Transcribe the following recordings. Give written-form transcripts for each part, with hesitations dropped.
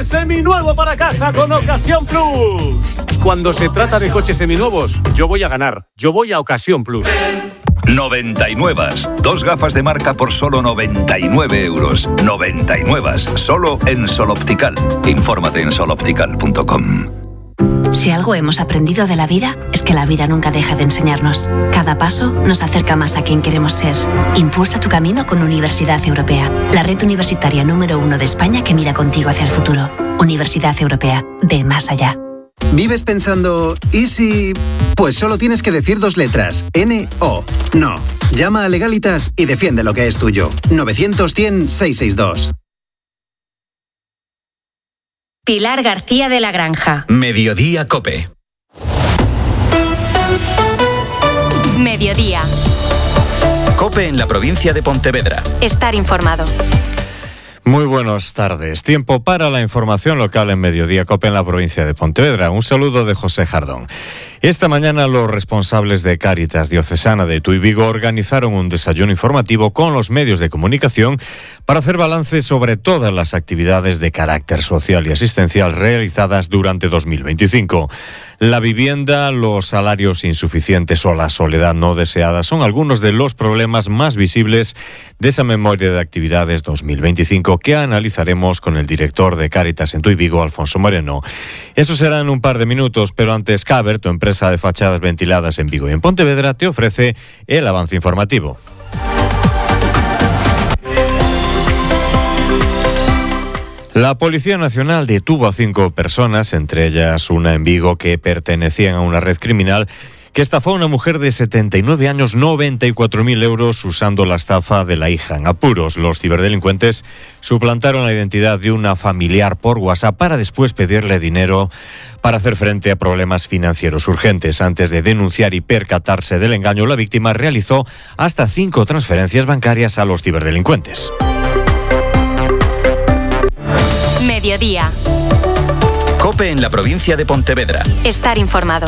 coche seminuevo para casa con Ocasión Plus. Cuando se trata de coches seminuevos, yo voy a ganar. Yo voy a Ocasión Plus. 99. 2 gafas de marca por solo 99 euros. 99. Solo en Sol Optical. Infórmate en soloptical.com. Si algo hemos aprendido de la vida, es que la vida nunca deja de enseñarnos. Cada paso nos acerca más a quien queremos ser. Impulsa tu camino con Universidad Europea, la red universitaria número 1 de España que mira contigo hacia el futuro. Universidad Europea, ve más allá. ¿Vives pensando, ¿y si...? Pues solo tienes que decir 2 letras, N-O. No. Llama a Legalitas y defiende lo que es tuyo. 900-100-662. Pilar García de la Granja. Mediodía Cope. Mediodía. Cope en la provincia de Pontevedra. Estar informado. Muy buenas tardes. Tiempo para la información local en Mediodía Cope en la provincia de Pontevedra. Un saludo de José Jardón. Esta mañana los responsables de Cáritas Diocesana de Tui Vigo organizaron un desayuno informativo con los medios de comunicación para hacer balance sobre todas las actividades de carácter social y asistencial realizadas durante 2025. La vivienda, los salarios insuficientes o la soledad no deseada son algunos de los problemas más visibles de esa memoria de actividades 2025 que analizaremos con el director de Cáritas en Tui Vigo, Alfonso Moreno. Eso será en un par de minutos, pero antes Caber, tu empresa de fachadas ventiladas en Vigo y en Pontevedra, te ofrece el avance informativo. La Policía Nacional detuvo a 5 personas, entre ellas una en Vigo, que pertenecían a una red criminal que estafó a una mujer de 79 años 94.000 euros usando la estafa de la hija en apuros. Los ciberdelincuentes suplantaron la identidad de una familiar por WhatsApp para después pedirle dinero para hacer frente a problemas financieros urgentes. Antes de denunciar y percatarse del engaño, la víctima realizó hasta 5 transferencias bancarias a los ciberdelincuentes. Mediodía. Cope en la provincia de Pontevedra. Estar informado.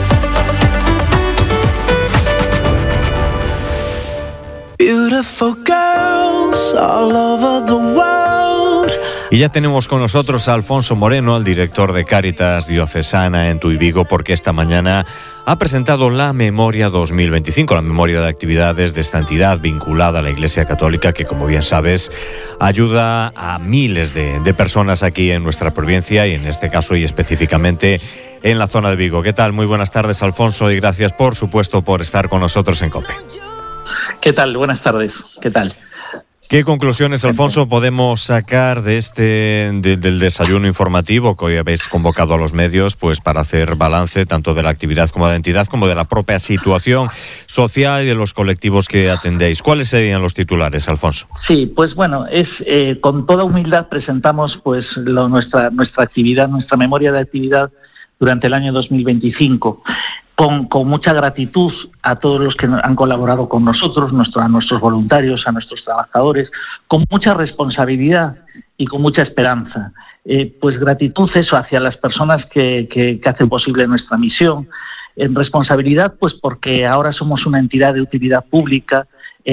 Beautiful girls all over the world. Y ya tenemos con nosotros a Alfonso Moreno, el director de Cáritas Diocesana en Tui Vigo, porque esta mañana ha presentado la Memoria 2025, la memoria de actividades de esta entidad vinculada a la Iglesia Católica, que, como bien sabes, ayuda a miles de personas aquí en nuestra provincia y en este caso y específicamente en la zona de Vigo. ¿Qué tal? Muy buenas tardes, Alfonso, y gracias, por supuesto, por estar con nosotros en COPE. ¿Qué tal? Buenas tardes. ¿Qué tal? ¿Qué conclusiones, Alfonso, podemos sacar de del desayuno informativo que hoy habéis convocado a los medios, pues para hacer balance tanto de la actividad como de la entidad, como de la propia situación social y de los colectivos que atendéis? ¿Cuáles serían los titulares, Alfonso? Sí, pues bueno, con toda humildad presentamos pues nuestra actividad, nuestra memoria de actividad durante el año 2025. Con mucha gratitud a todos los que han colaborado con nosotros, a nuestros voluntarios, a nuestros trabajadores, con mucha responsabilidad y con mucha esperanza. Pues gratitud eso hacia las personas que hacen posible nuestra misión. En responsabilidad, pues porque ahora somos una entidad de utilidad pública,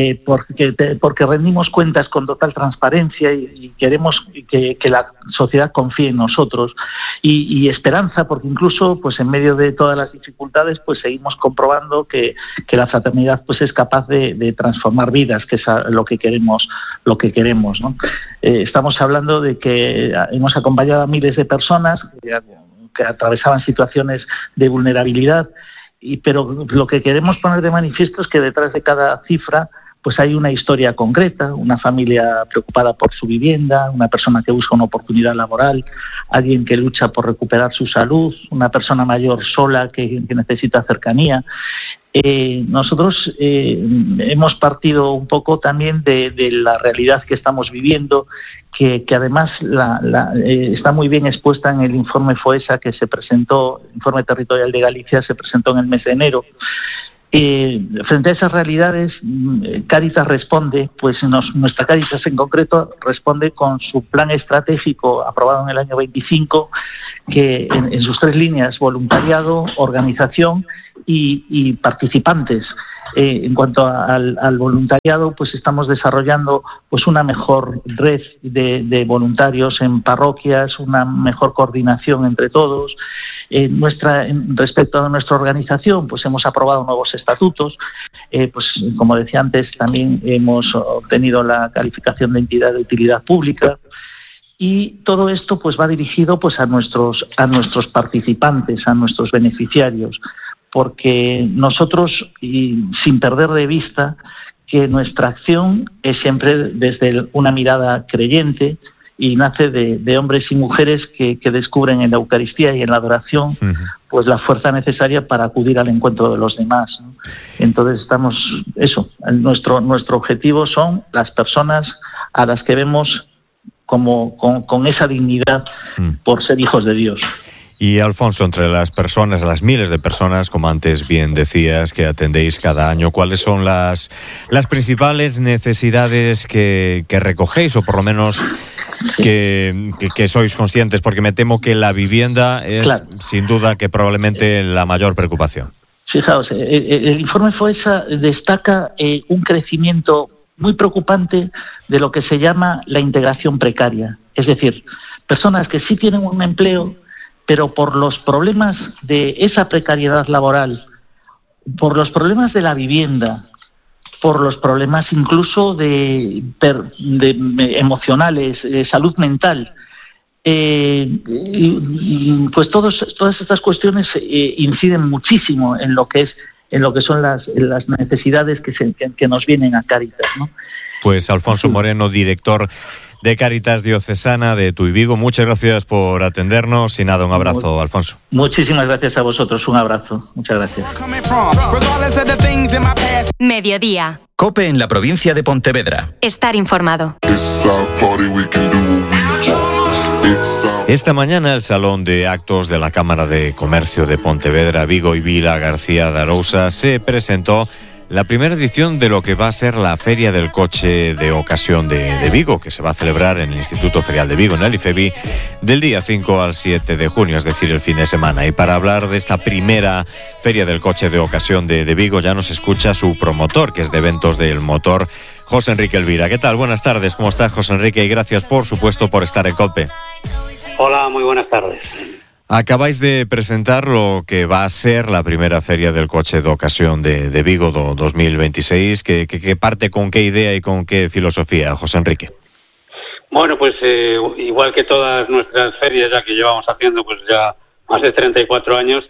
porque rendimos cuentas con total transparencia y queremos que la sociedad confíe en nosotros, y esperanza porque incluso pues en medio de todas las dificultades pues seguimos comprobando que la fraternidad pues es capaz de transformar vidas, que es lo que queremos, ¿no? Estamos hablando de que hemos acompañado a miles de personas que atravesaban situaciones de vulnerabilidad, pero lo que queremos poner de manifiesto es que detrás de cada cifra pues hay una historia concreta, una familia preocupada por su vivienda, una persona que busca una oportunidad laboral, alguien que lucha por recuperar su salud, una persona mayor sola que necesita cercanía. Nosotros hemos partido un poco también de la realidad que estamos viviendo, que además está muy bien expuesta en el informe FOESA que se presentó, informe territorial de Galicia, se presentó en el mes de enero. Frente a esas realidades, Cáritas responde, pues nuestra Cáritas en concreto responde con su plan estratégico aprobado en el año 25, que en sus 3 líneas, voluntariado, organización y participantes. En cuanto al voluntariado, pues estamos desarrollando pues una mejor red de voluntarios en parroquias, una mejor coordinación entre todos. Respecto a nuestra organización, pues hemos aprobado nuevos estatutos. Pues como decía antes, también hemos obtenido la calificación de entidad de utilidad pública. Y todo esto pues va dirigido pues a nuestros participantes, a nuestros beneficiarios, porque nosotros, y sin perder de vista que nuestra acción es siempre desde una mirada creyente y nace de hombres y mujeres que descubren en la Eucaristía y en la adoración pues la fuerza necesaria para acudir al encuentro de los demás, ¿no? Entonces nuestro objetivo son las personas a las que vemos como con esa dignidad por ser hijos de Dios. Y Alfonso, entre las personas, las miles de personas, como antes bien decías, que atendéis cada año, ¿cuáles son las principales necesidades que recogéis, o por lo menos que sois conscientes? Porque me temo que la vivienda es, claro, sin duda, que probablemente la mayor preocupación. Fijaos, el informe FOESA destaca un crecimiento muy preocupante de lo que se llama la integración precaria. Es decir, personas que sí tienen un empleo, pero por los problemas de esa precariedad laboral, por los problemas de la vivienda, por los problemas incluso de emocionales, de salud mental, pues todas estas cuestiones inciden muchísimo en lo que son las necesidades que nos vienen a Cáritas, ¿no? Pues Alfonso Moreno, director de Cáritas Diocesana de Tuy Vigo, muchas gracias por atendernos y nada, un abrazo, Alfonso. Muchísimas gracias a vosotros, un abrazo, muchas gracias. Mediodía. COPE en la provincia de Pontevedra. Estar informado. Esta mañana el Salón de Actos de la Cámara de Comercio de Pontevedra, Vigo y Vila García de Arousa se presentó la primera edición de lo que va a ser la Feria del Coche de Ocasión de Vigo, que se va a celebrar en el Instituto Ferial de Vigo, en el IFEBI, del día 5 al 7 de junio, es decir, el fin de semana. Y para hablar de esta primera Feria del Coche de Ocasión de Vigo, ya nos escucha su promotor, que es de Eventos del Motor, José Enrique Elvira. ¿Qué tal? Buenas tardes, ¿cómo estás, José Enrique? Y gracias, por supuesto, por estar en COPE. Hola, muy buenas tardes. Acabáis de presentar lo que va a ser la primera Feria del Coche de Ocasión de Vigo 2026. ¿Qué parte, con qué idea y con qué filosofía, José Enrique? Bueno, pues igual que todas nuestras ferias ya que llevamos haciendo pues ya más de 34 años,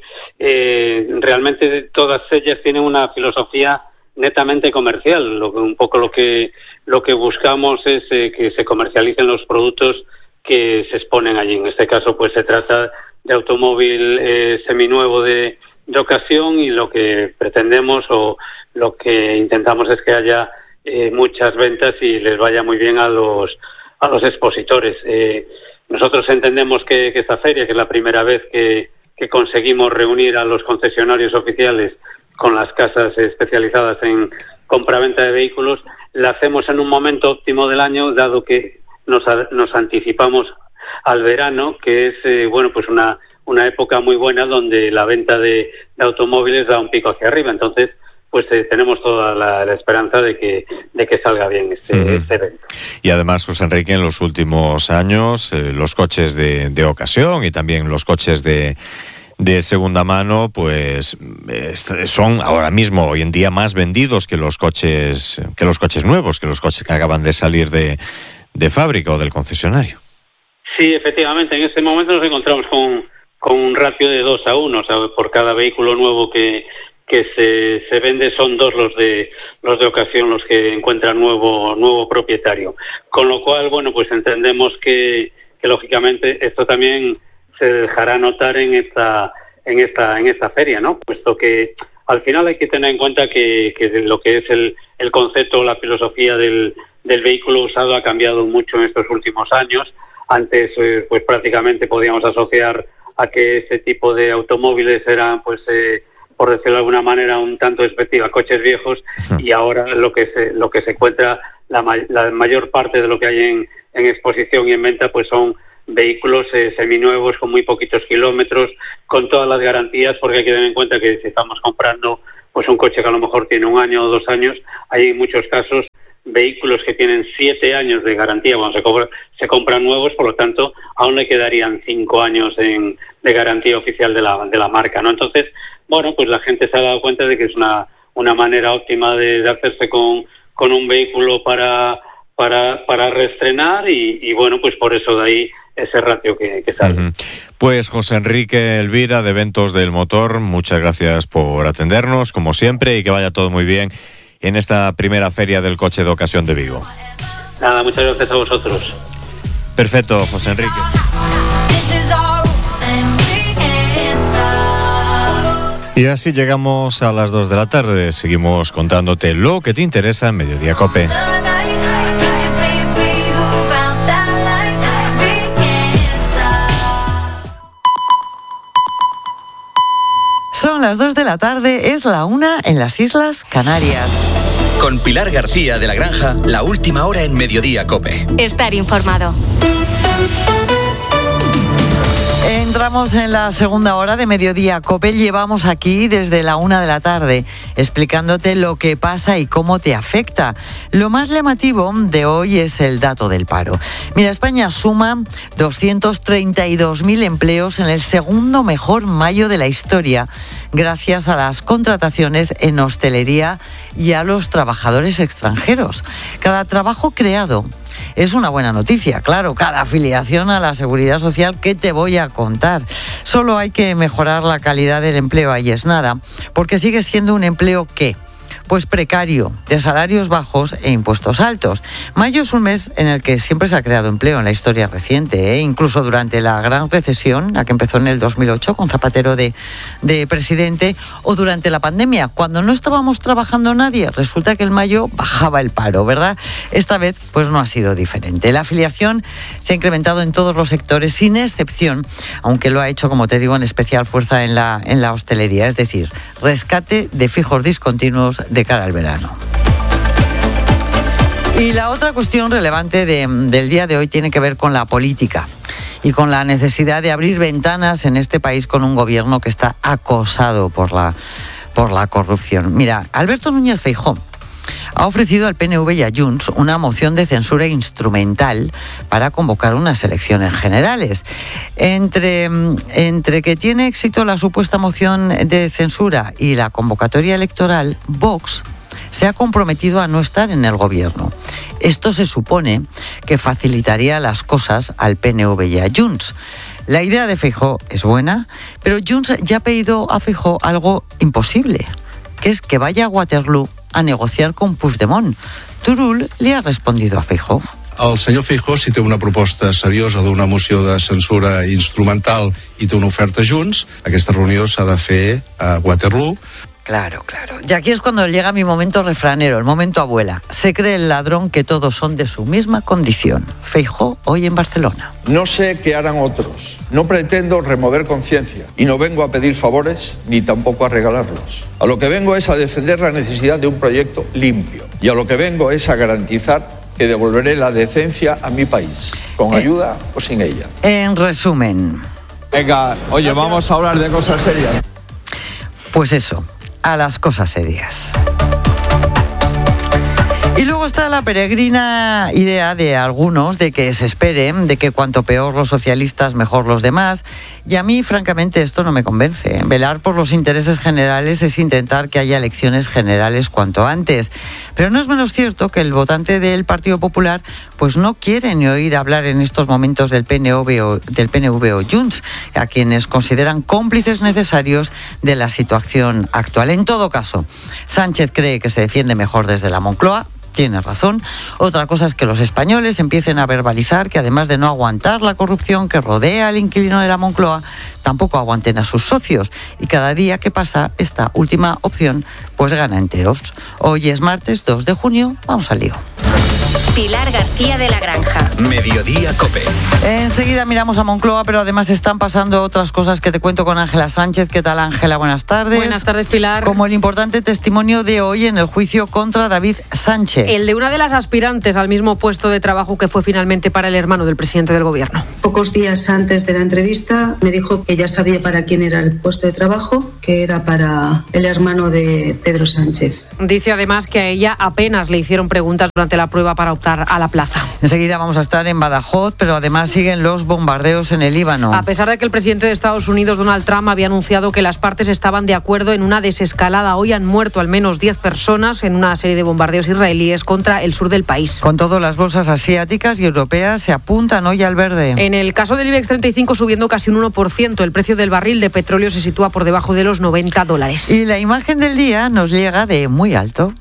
realmente todas ellas tienen una filosofía netamente comercial. Un poco lo que buscamos es que se comercialicen los productos que se exponen allí. En este caso pues se trata de automóvil seminuevo de ocasión, y lo que pretendemos o lo que intentamos es que haya muchas ventas y les vaya muy bien a los expositores. Nosotros entendemos que esta feria, que es la primera vez que conseguimos reunir a los concesionarios oficiales con las casas especializadas en compraventa de vehículos, la hacemos en un momento óptimo del año, dado que nos anticipamos al verano, que es pues una época muy buena donde la venta de automóviles da un pico hacia arriba. Entonces pues tenemos toda la esperanza de que salga bien este evento. Y además, José Enrique, en los últimos años los coches de ocasión y también los coches de segunda mano pues son ahora mismo, hoy en día, más vendidos que los coches nuevos, que los coches que acaban de salir de fábrica o del concesionario. Sí, efectivamente, en este momento nos encontramos con un ratio de 2-1, o sea, por cada vehículo nuevo que se vende son 2 los de ocasión los que encuentran nuevo propietario. Con lo cual, bueno, pues entendemos que lógicamente esto también se dejará notar en esta feria, ¿no? Puesto que al final hay que tener en cuenta que lo que es el concepto, la filosofía del vehículo usado ha cambiado mucho en estos últimos años. Antes, pues prácticamente podíamos asociar a que ese tipo de automóviles eran, pues, por decirlo de alguna manera, un tanto despectiva, coches viejos, y ahora lo que se encuentra, la mayor parte de lo que hay en exposición y en venta, pues son vehículos seminuevos con muy poquitos kilómetros, con todas las garantías, porque hay que tener en cuenta que si estamos comprando pues un coche que a lo mejor tiene 1 año o 2 años, hay en muchos casos vehículos que tienen 7 años de garantía cuando se compran nuevos, por lo tanto aún le quedarían 5 años de garantía oficial de la marca, ¿no? Entonces, bueno, pues la gente se ha dado cuenta de que es una manera óptima de hacerse con un vehículo para reestrenar y bueno, pues por eso de ahí ese ratio que sale. Uh-huh. Pues José Enrique Elvira, de Ventos del Motor, muchas gracias por atendernos, como siempre, y que vaya todo muy bien en esta primera feria del coche de ocasión de Vigo. Nada, muchas gracias a vosotros. Perfecto, José Enrique. Y así llegamos a las 2 de la tarde. Seguimos contándote lo que te interesa en Mediodía COPE. Son las 2 de la tarde, es la 1 en las Islas Canarias. Con Pilar García de la Granja, la última hora en Mediodía COPE. Estar informado. Entramos en la segunda hora de Mediodía COPE. Llevamos aquí desde la 1 de la tarde explicándote lo que pasa y cómo te afecta. Lo más llamativo de hoy es el dato del paro. Mira, España suma 232.000 empleos en el segundo mejor mayo de la historia, gracias a las contrataciones en hostelería y a los trabajadores extranjeros. Cada trabajo creado es una buena noticia, claro, cada afiliación a la Seguridad Social que te voy a contar. Solo hay que mejorar la calidad del empleo, ahí es nada, porque sigue siendo un empleo que, pues precario, de salarios bajos e impuestos altos. Mayo es un mes en el que siempre se ha creado empleo en la historia reciente, incluso durante la gran recesión, la que empezó en el 2008 con Zapatero de presidente, o durante la pandemia, cuando no estábamos trabajando nadie, resulta que en mayo bajaba el paro, ¿verdad? Esta vez pues no ha sido diferente. La afiliación se ha incrementado en todos los sectores, sin excepción, aunque lo ha hecho, como te digo, en especial fuerza en la hostelería, es decir, rescate de fijos discontinuos de cara al verano. Y la otra cuestión relevante del día de hoy tiene que ver con la política y con la necesidad de abrir ventanas en este país con un gobierno que está acosado por la corrupción. Mira, Alberto Núñez Feijóo ha ofrecido al PNV y a Junts una moción de censura instrumental para convocar unas elecciones generales. Entre que tiene éxito la supuesta moción de censura y la convocatoria electoral, Vox se ha comprometido a no estar en el gobierno. Esto se supone que facilitaría las cosas al PNV y a Junts. La idea de Feijóo es buena, pero Junts ya ha pedido a Feijóo algo imposible, que es que vaya a Waterloo a negociar con Puigdemont. Turull li ha respondido a Feijóo. El senyor Feijóo, si té una proposta seriosa d'una moció de censura instrumental i té una oferta Junts, aquesta reunió s'ha de fer a Waterloo. Claro. Y aquí es cuando llega mi momento refranero, el momento abuela. Se cree el ladrón que todos son de su misma condición. Feijóo hoy en Barcelona. No sé qué harán otros. No pretendo remover conciencia y no vengo a pedir favores ni tampoco a regalarlos. A lo que vengo es a defender la necesidad de un proyecto limpio y a lo que vengo es a garantizar que devolveré la decencia a mi país, con ayuda o sin ella. En resumen. Venga, oye, vamos a hablar de cosas serias. Pues eso, a las cosas serias. Y luego está la peregrina idea de algunos de que se espere, de que cuanto peor los socialistas, mejor los demás. Y a mí, francamente, esto no me convence. Velar por los intereses generales es intentar que haya elecciones generales cuanto antes. Pero no es menos cierto que el votante del Partido Popular pues no quiere ni oír hablar en estos momentos del PNV o Junts, a quienes consideran cómplices necesarios de la situación actual. En todo caso, Sánchez cree que se defiende mejor desde la Moncloa. Tiene razón. Otra cosa es que los españoles empiecen a verbalizar que además de no aguantar la corrupción que rodea al inquilino de la Moncloa, tampoco aguanten a sus socios. Y cada día que pasa, esta última opción pues gana enteros. Hoy es martes 2 de junio. Vamos al lío. Pilar García de la Granja. Mediodía COPE. Enseguida miramos a Moncloa, pero además están pasando otras cosas que te cuento con Ángela Sánchez. ¿Qué tal, Ángela? Buenas tardes. Buenas tardes, Pilar. Como el importante testimonio de hoy en el juicio contra David Sánchez. El de una de las aspirantes al mismo puesto de trabajo que fue finalmente para el hermano del presidente del gobierno. Pocos días antes de la entrevista me dijo que ya sabía para quién era el puesto de trabajo, que era para el hermano de Pedro Sánchez. Dice además que a ella apenas le hicieron preguntas durante la prueba para optar a la plaza. Enseguida vamos a estar en Badajoz, pero además siguen los bombardeos en el Líbano. A pesar de que el presidente de Estados Unidos, Donald Trump, había anunciado que las partes estaban de acuerdo en una desescalada, hoy han muerto al menos 10 personas en una serie de bombardeos israelíes contra el sur del país. Con todo, las bolsas asiáticas y europeas se apuntan hoy al verde. En el caso del IBEX 35 subiendo casi un 1%, el precio del barril de petróleo se sitúa por debajo de los $90. Y la imagen del día nos llega de muy alto.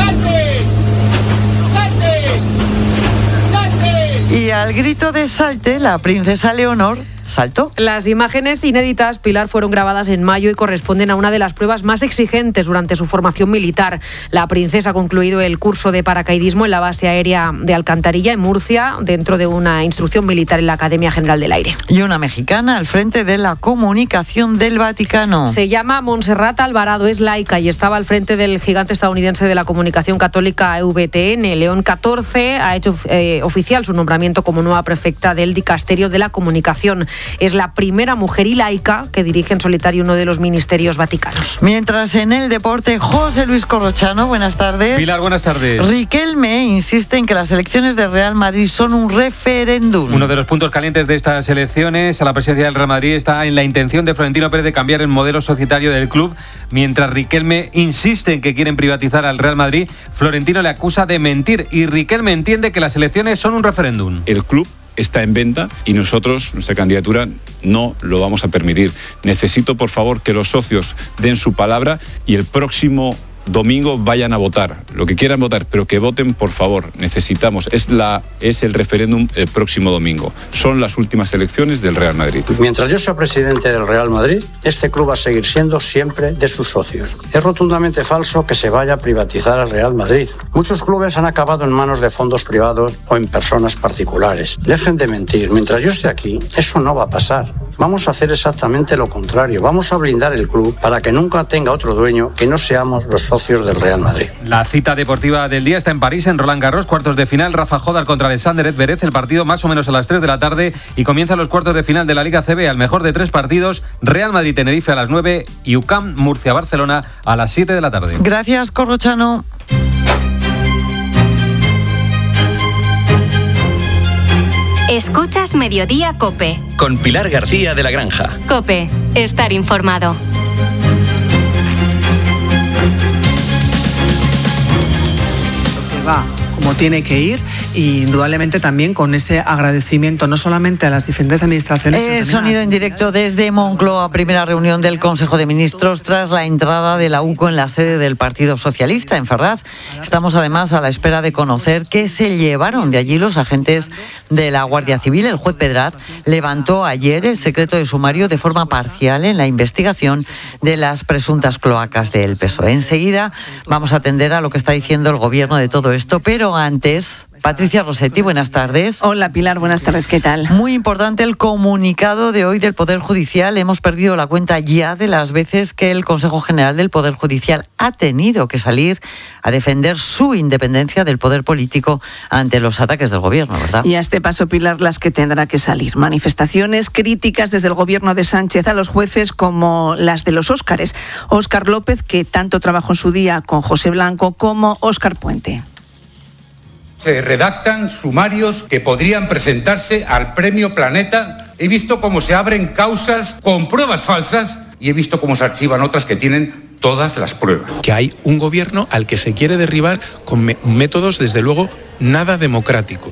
Y al grito de salte, la princesa Leonor saltó. Las imágenes inéditas, Pilar, fueron grabadas en mayo y corresponden a una de las pruebas más exigentes durante su formación militar. La princesa ha concluido el curso de paracaidismo en la base aérea de Alcantarilla, en Murcia, dentro de una instrucción militar en la Academia General del Aire. Y una mexicana al frente de la comunicación del Vaticano. Se llama Montserrat Alvarado, es laica y estaba al frente del gigante estadounidense de la comunicación católica EWTN. León XIV ha hecho oficial su nombramiento como nueva prefecta del Dicasterio de la Comunicación. Es la primera mujer y laica que dirige en solitario uno de los ministerios vaticanos. Mientras en el deporte, José Luis Corrochano, buenas tardes. Pilar, buenas tardes. Riquelme insiste en que las elecciones del Real Madrid son un referéndum. Uno de los puntos calientes de estas elecciones a la presidencia del Real Madrid está en la intención de Florentino Pérez de cambiar el modelo societario del club. Mientras Riquelme insiste en que quieren privatizar al Real Madrid, Florentino le acusa de mentir y Riquelme entiende que las elecciones son un referéndum. El club está en venta y nosotros, nuestra candidatura, no lo vamos a permitir. Necesito, por favor, que los socios den su palabra y el próximo domingo vayan a votar, lo que quieran votar, pero que voten, por favor. Necesitamos, es el referéndum el próximo domingo. Son las últimas elecciones del Real Madrid. Mientras yo sea presidente del Real Madrid, este club va a seguir siendo siempre de sus socios. Es rotundamente falso que se vaya a privatizar al Real Madrid. Muchos clubes han acabado en manos de fondos privados o en personas particulares. Dejen de mentir. Mientras yo esté aquí, eso no va a pasar. Vamos a hacer exactamente lo contrario. Vamos a blindar el club para que nunca tenga otro dueño que no seamos los socios del Real Madrid. La cita deportiva del día está en París, en Roland Garros, cuartos de final, Rafa Nadal contra Alexander Zverev, el partido más o menos a las 3 de la tarde y comienzan los cuartos de final de la Liga CB, al mejor de 3 partidos, Real Madrid-Tenerife a las 9 y UCAM Murcia-Barcelona a las 7 de la tarde. Gracias, Corrochano. Escuchas Mediodía COPE. Con Pilar García de la Granja. COPE, estar informado. Va como tiene que ir, y indudablemente también con ese agradecimiento no solamente a las diferentes administraciones. Sonido en directo desde Moncloa, primera reunión del Consejo de Ministros tras la entrada de la UCO en la sede del Partido Socialista en Ferraz. Estamos además a la espera de conocer qué se llevaron de allí los agentes de la Guardia Civil. El juez Pedraz levantó ayer el secreto de sumario de forma parcial en la investigación de las presuntas cloacas del PSOE. Enseguida vamos a atender a lo que está diciendo el gobierno de todo esto, pero antes, Patricia Rossetti, buenas tardes. Hola Pilar, buenas tardes, ¿qué tal? Muy importante el comunicado de hoy del Poder Judicial. Hemos perdido la cuenta ya de las veces que el Consejo General del Poder Judicial ha tenido que salir a defender su independencia del poder político ante los ataques del gobierno, ¿verdad? Y a este paso, Pilar, las que tendrá que salir. Manifestaciones, críticas desde el gobierno de Sánchez a los jueces, como las de los Óscares. Óscar López, que tanto trabajó en su día con José Blanco, como Óscar Puente. Se redactan sumarios que podrían presentarse al Premio Planeta. He visto cómo se abren causas con pruebas falsas y he visto cómo se archivan otras que tienen todas las pruebas. Que hay un gobierno al que se quiere derribar con métodos, desde luego, nada democráticos.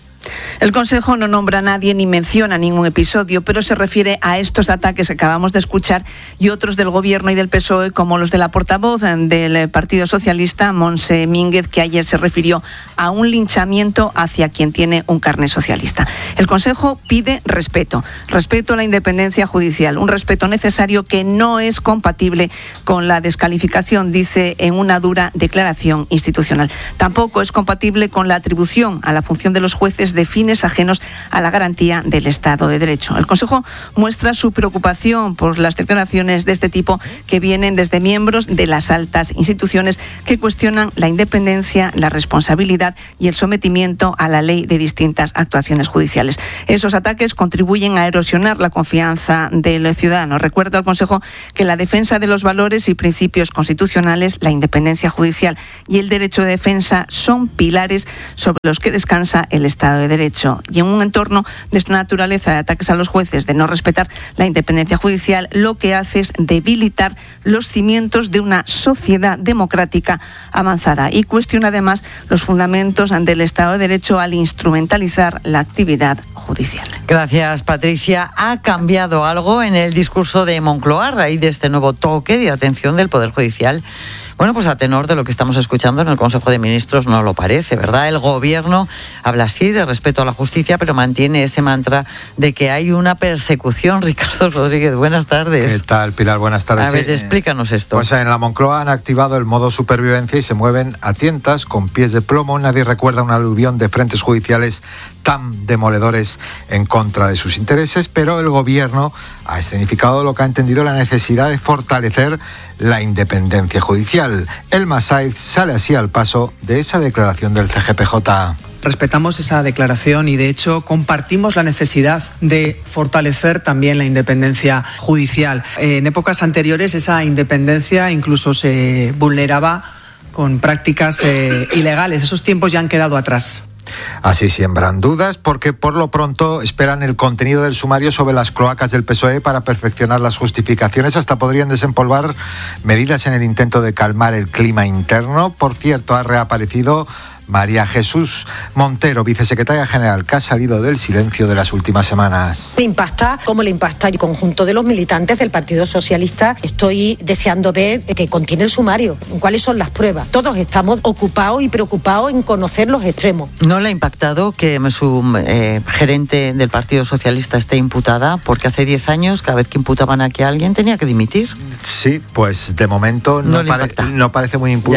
El Consejo no nombra a nadie ni menciona ningún episodio, pero se refiere a estos ataques que acabamos de escuchar y otros del Gobierno y del PSOE, como los de la portavoz del Partido Socialista, Montse Mínguez, que ayer se refirió a un linchamiento hacia quien tiene un carné socialista. El Consejo pide respeto a la independencia judicial, un respeto necesario que no es compatible con la descalificación, dice en una dura declaración institucional. Tampoco es compatible con la atribución a la función de los jueces de fines ajenos a la garantía del Estado de Derecho. El Consejo muestra su preocupación por las declaraciones de este tipo que vienen desde miembros de las altas instituciones que cuestionan la independencia, la responsabilidad y el sometimiento a la ley de distintas actuaciones judiciales. Esos ataques contribuyen a erosionar la confianza del ciudadano. Recuerda al Consejo que la defensa de los valores y principios constitucionales, la independencia judicial y el derecho de defensa son pilares sobre los que descansa el Estado de Derecho. Y en un entorno de esta naturaleza de ataques a los jueces, de no respetar la independencia judicial, lo que hace es debilitar los cimientos de una sociedad democrática avanzada y cuestiona además los fundamentos del Estado de Derecho al instrumentalizar la actividad judicial. Gracias, Patricia. ¿Ha cambiado algo en el discurso de Moncloa a raíz de este nuevo toque de atención del Poder Judicial? Bueno, pues a tenor de lo que estamos escuchando en el Consejo de Ministros no lo parece, ¿verdad? El Gobierno habla así de respeto a la justicia, pero mantiene ese mantra de que hay una persecución. Ricardo Rodríguez, buenas tardes. ¿Qué tal, Pilar? Buenas tardes. A ver, explícanos esto. Pues en la Moncloa han activado el modo supervivencia y se mueven a tientas, con pies de plomo. Nadie recuerda una aluvión de frentes judiciales tan demoledores en contra de sus intereses, pero el Gobierno ha escenificado lo que ha entendido la necesidad de fortalecer la independencia judicial. Elma Saiz sale así al paso de esa declaración del CGPJ. Respetamos esa declaración y, de hecho, compartimos la necesidad de fortalecer también la independencia judicial. En épocas anteriores esa independencia incluso se vulneraba con prácticas ilegales. Esos tiempos ya han quedado atrás. Así siembran dudas porque por lo pronto esperan el contenido del sumario sobre las cloacas del PSOE para perfeccionar las justificaciones. Hasta podrían desempolvar medidas en el intento de calmar el clima interno. Por cierto, ha reaparecido María Jesús Montero, vicesecretaria general, que ha salido del silencio de las últimas semanas. Me impacta cómo le impacta el conjunto de los militantes del Partido Socialista. Estoy deseando ver que contiene el sumario, cuáles son las pruebas. Todos estamos ocupados y preocupados en conocer los extremos. ¿No le ha impactado que su gerente del Partido Socialista esté imputada? Porque hace 10 años, cada vez que imputaban aquí a alguien, tenía que dimitir. Sí, pues de momento no parece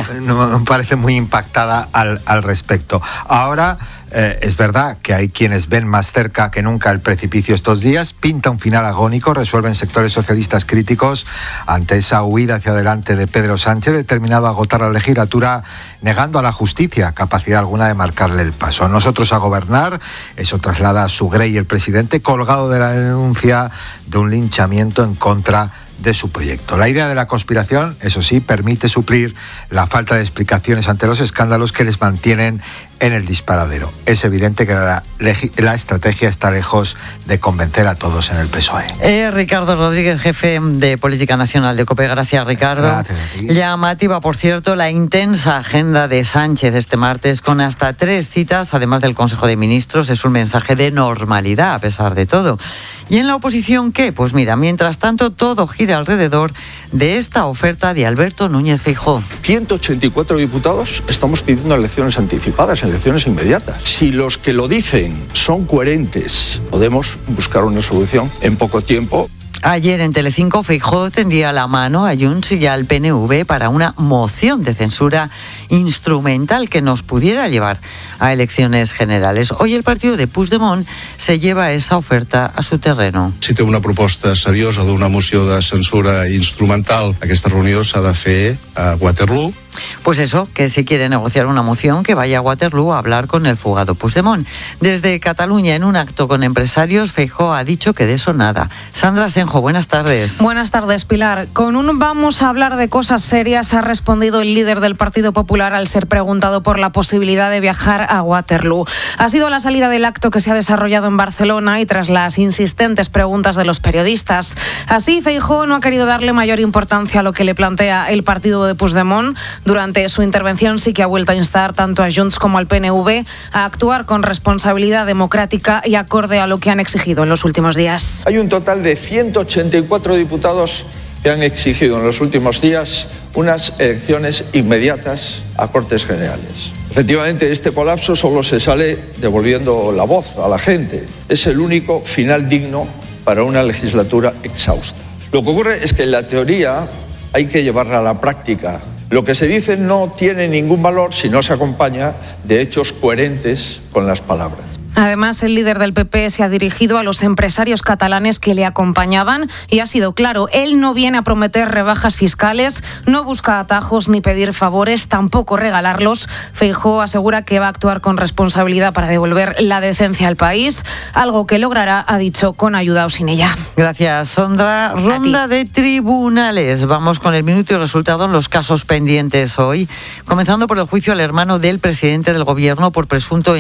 muy impactada al respecto. Ahora es verdad que hay quienes ven más cerca que nunca el precipicio estos días. Pinta un final agónico, resuelven sectores socialistas críticos ante esa huida hacia adelante de Pedro Sánchez, determinado a agotar la legislatura, negando a la justicia capacidad alguna de marcarle el paso. Nosotros a gobernar, eso traslada a Sugrey, el presidente, colgado de la denuncia de un linchamiento en contra de su proyecto. La idea de la conspiración, eso sí, permite suplir la falta de explicaciones ante los escándalos que les mantienen en el disparadero. Es evidente que la estrategia está lejos de convencer a todos en el PSOE. Ricardo Rodríguez, jefe de Política Nacional de COPE. Gracias, Ricardo. Gracias a ti. Llamativa, por cierto, la intensa agenda de Sánchez este martes, con hasta 3 citas, además del Consejo de Ministros. Es un mensaje de normalidad, a pesar de todo. ¿Y en la oposición qué? Pues mira, mientras tanto, todo gira alrededor de esta oferta de Alberto Núñez Feijóo. 184 diputados estamos pidiendo elecciones anticipadas, elecciones inmediatas. Si los que lo dicen son coherentes, podemos buscar una solución en poco tiempo. Ayer en Telecinco, Feijóo tendía la mano a Junts y al PNV para una moción de censura instrumental que nos pudiera llevar a elecciones generales. Hoy el partido de Puigdemont se lleva esa oferta a su terreno. Si té una proposta seriosa d'una moció de censura instrumental, aquesta reunió s'ha de fer a Waterloo. Pues eso, que si quiere negociar una moción, que vaya a Waterloo a hablar con el fugado Puigdemont. Desde Cataluña, en un acto con empresarios, Feijóo ha dicho que de eso nada. Sandra Senjo, buenas tardes. Buenas tardes, Pilar. Con un vamos a hablar de cosas serias ha respondido el líder del Partido Popular Popular al ser preguntado por la posibilidad de viajar a Waterloo. Ha sido la salida del acto que se ha desarrollado en Barcelona y tras las insistentes preguntas de los periodistas. Así, Feijóo no ha querido darle mayor importancia a lo que le plantea el partido de Puigdemont. Durante su intervención sí que ha vuelto a instar tanto a Junts como al PNV a actuar con responsabilidad democrática y acorde a lo que han exigido en los últimos días. Hay un total de 184 diputados que han exigido en los últimos días unas elecciones inmediatas a Cortes Generales. Efectivamente, este colapso solo se sale devolviendo la voz a la gente. Es el único final digno para una legislatura exhausta. Lo que ocurre es que en la teoría hay que llevarla a la práctica. Lo que se dice no tiene ningún valor si no se acompaña de hechos coherentes con las palabras. Además, el líder del PP se ha dirigido a los empresarios catalanes que le acompañaban y ha sido claro, él no viene a prometer rebajas fiscales, no busca atajos ni pedir favores, tampoco regalarlos. Feijóo asegura que va a actuar con responsabilidad para devolver la decencia al país, algo que logrará, ha dicho, con ayuda o sin ella. Gracias, Sondra. Ronda de tribunales. Vamos con el minuto y resultado en los casos pendientes hoy, comenzando por el juicio al hermano del presidente del Gobierno por presunto